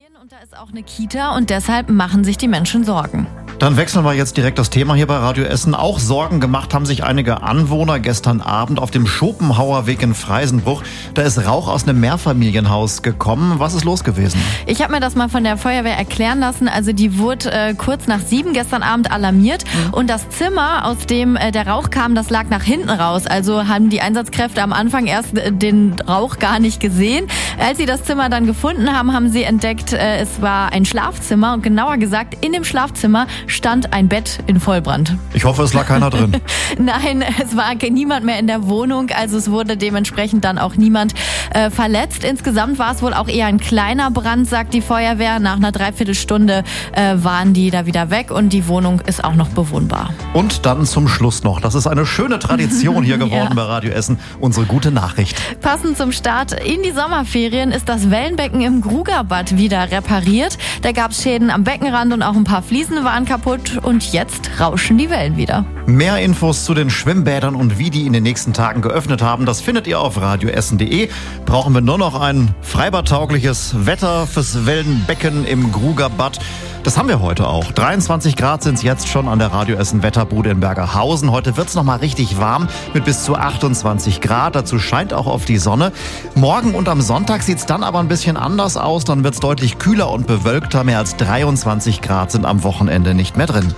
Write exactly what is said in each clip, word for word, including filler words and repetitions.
Und da ist auch eine Kita und deshalb machen sich die Menschen Sorgen. Dann wechseln wir jetzt direkt das Thema hier bei Radio Essen. Auch Sorgen gemacht haben sich einige Anwohner gestern Abend auf dem Schopenhauerweg in Freisenbruch. Da ist Rauch aus einem Mehrfamilienhaus gekommen. Was ist los gewesen? Ich habe mir das mal von der Feuerwehr erklären lassen. Also die wurde äh, kurz nach sieben gestern Abend alarmiert. Mhm. Und das Zimmer, aus dem äh, der Rauch kam, das lag nach hinten raus. Also haben die Einsatzkräfte am Anfang erst äh, den Rauch gar nicht gesehen. Als sie das Zimmer dann gefunden haben, haben sie entdeckt, äh, es war ein Schlafzimmer. Und genauer gesagt, in dem Schlafzimmer stand ein Bett in Vollbrand. Ich hoffe, es lag keiner drin. Nein, es war niemand mehr in der Wohnung, also es wurde dementsprechend dann auch niemand äh, verletzt. Insgesamt war es wohl auch eher ein kleiner Brand, sagt die Feuerwehr. Nach einer Dreiviertelstunde äh, waren die da wieder weg und die Wohnung ist auch noch bewohnbar. Und dann zum Schluss noch, das ist eine schöne Tradition hier geworden ja. bei Radio Essen, unsere gute Nachricht. Passend zum Start in die Sommerferien ist das Wellenbecken im Grugerbad wieder repariert. Da gab es Schäden am Beckenrand und auch ein paar Fliesen waren kaputt. Und jetzt rauschen die Wellen wieder. Mehr Infos zu den Schwimmbädern und wie die in den nächsten Tagen geöffnet haben, das findet ihr auf radioessen punkt de. Brauchen wir nur noch ein freibadtaugliches Wetter fürs Wellenbecken im Grugerbad. Das haben wir heute auch. dreiundzwanzig Grad sind es jetzt schon an der Radio Essen Wetterbude in Bergerhausen. Heute wird es noch mal richtig warm mit bis zu achtundzwanzig Grad. Dazu scheint auch auf die Sonne. Morgen und am Sonntag sieht es dann aber ein bisschen anders aus. Dann wird es deutlich kühler und bewölkter. Mehr als dreiundzwanzig Grad sind am Wochenende nicht mehr drin.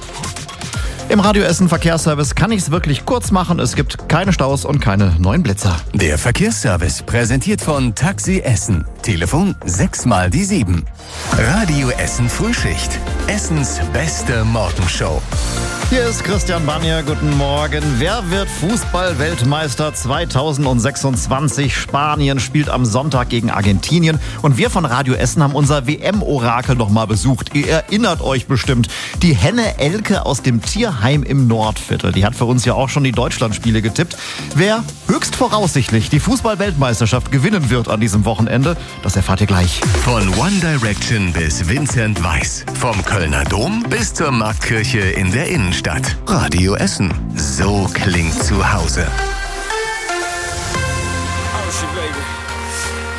Im Radio Essen Verkehrsservice kann ich es wirklich kurz machen. Es gibt keine Staus und keine neuen Blitzer. Der Verkehrsservice präsentiert von Taxi Essen. Telefon sechs mal die sieben. Radio Essen Frühschicht. Essens beste Morgenshow. Hier ist Christian Banier, guten Morgen. Wer wird Fußball-Weltmeister zweitausendsechsundzwanzig? Spanien spielt am Sonntag gegen Argentinien. Und wir von Radio Essen haben unser W M-Orakel noch mal besucht. Ihr erinnert euch bestimmt. Die Henne Elke aus dem Tierheim im Nordviertel. Die hat für uns ja auch schon die Deutschlandspiele getippt. Wer höchst voraussichtlich die Fußball-Weltmeisterschaft gewinnen wird an diesem Wochenende, das erfahrt ihr gleich. Von One Direction bis Vincent Weiss. Vom Kölner Dom bis zur Marktkirche in der Innenstadt. Radio Essen. So klingt zu Hause.